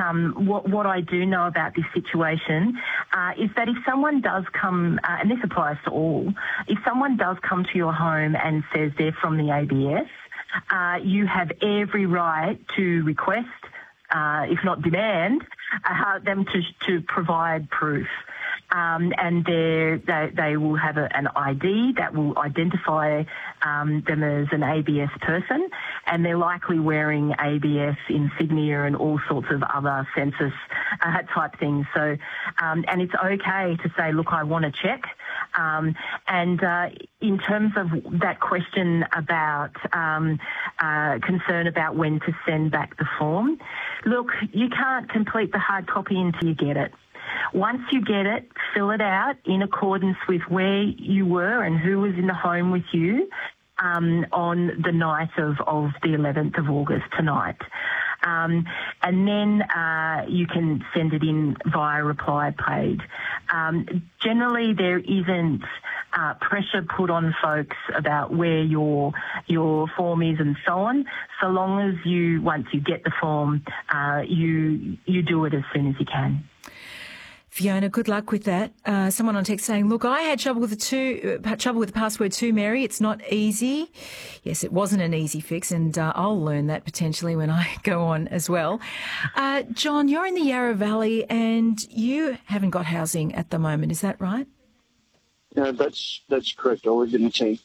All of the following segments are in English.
what I do know about this situation is that if someone does come, and this applies to all, if someone does come to your home and says they're from the ABS, you have every right to request, if not demand, them to provide proof. And they will have an ID that will identify them as an ABS person, and they're likely wearing ABS insignia and all sorts of other census type things. So, and it's okay to say, look, I want to check. And in terms of that question about concern about when to send back the form, look, you can't complete the hard copy until you get it. Once you get it, fill it out in accordance with where you were and who was in the home with you on the night of the 11th of August, tonight. And then you can send it in via reply paid. Generally, there isn't pressure put on folks about where your form is and so on, so long as once you get the form, you do it as soon as you can. Fiona, good luck with that. Someone on text saying, look, I had trouble with the password too, Mary. It's not easy. Yes, it wasn't an easy fix, and I'll learn that potentially when I go on as well. John, you're in the Yarra Valley and you haven't got housing at the moment. Is that right? No, that's correct. I live in a tent.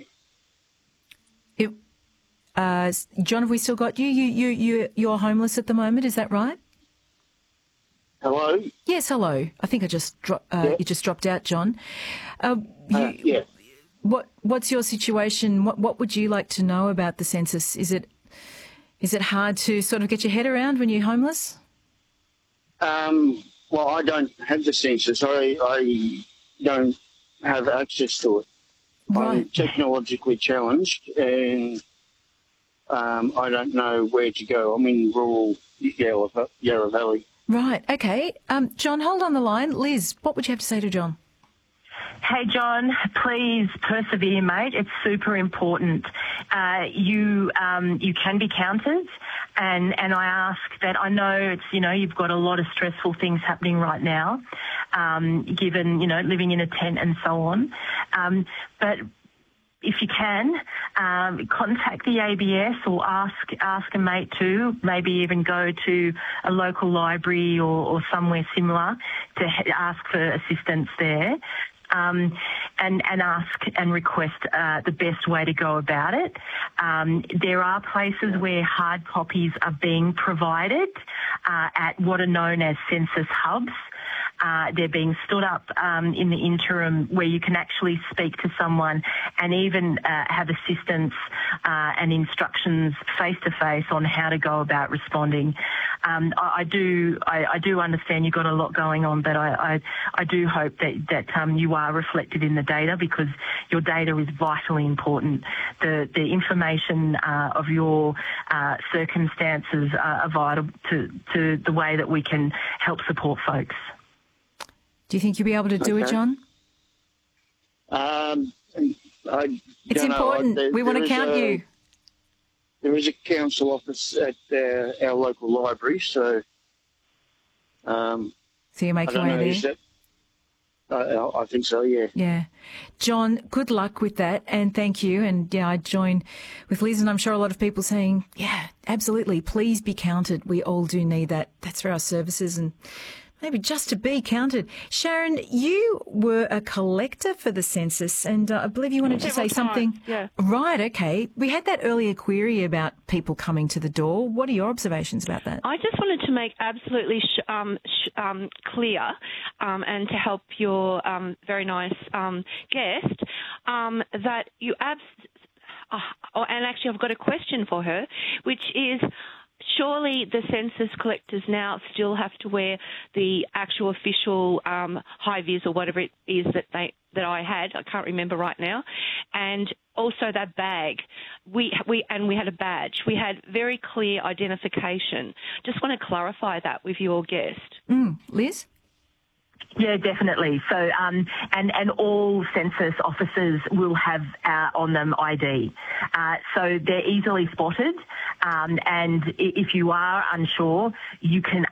John, have we still got you? You're homeless at the moment. Is that right? Hello? Yes, hello. I think you just dropped out, John. Yeah. What's your situation? What would you like to know about the census? Is it hard to sort of get your head around when you're homeless? Well, I don't have the census. I don't have access to it. Right. I'm technologically challenged and I don't know where to go. I'm in rural Yarra Valley. Right, okay. John, hold on the line. Liz, what would you have to say to John? Hey, John, please persevere, mate. It's super important. You can be counted, and I ask that. I know it's, you've got a lot of stressful things happening right now, given, living in a tent and so on. But if you can, contact the ABS or ask a mate to, maybe even go to a local library or somewhere similar to ask for assistance there. And ask and request the best way to go about it. There are places where hard copies are being provided at what are known as census hubs. They're being stood up in the interim where you can actually speak to someone and even have assistance and instructions face-to-face on how to go about responding. I do understand you've got a lot going on, but I do hope that you are reflected in the data, because your data is vitally important. The information of your circumstances are vital to the way that we can help support folks. Do you think you'll be able to do it, John? It's important. We want to count you. There is a council office at our local library, so... so you're making your way there? I think so, yeah. Yeah. John, good luck with that, and thank you. And, I join with Liz, and I'm sure a lot of people saying, yeah, absolutely, please be counted. We all do need that. That's for our services and maybe just to be counted. Sharon, you were a collector for the census, and I believe you wanted to say something. Yeah. Right, okay. We had that earlier query about people coming to the door. What are your observations about that? I just wanted to make absolutely clear and to help your very nice guest that you and actually I've got a question for her, which is, surely the census collectors now still have to wear the actual official high-vis or whatever it is that I had. I can't remember right now. And also that bag. We had a badge. We had very clear identification. Just want to clarify that with your guest. Liz? Yeah, definitely. So, and all census officers will have on them ID. So they're easily spotted. And if you are unsure, you can